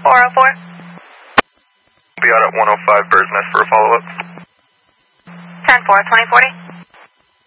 404. Be out at 105 Bird's Nest for a follow-up. 10-4, 2040.